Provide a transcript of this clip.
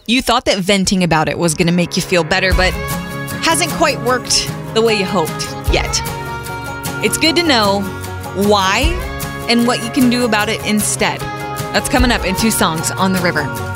You thought that venting about it was going to make you feel better, but hasn't quite worked the way you hoped yet. It's good to know why and what you can do about it instead. That's coming up in 2 songs on the river.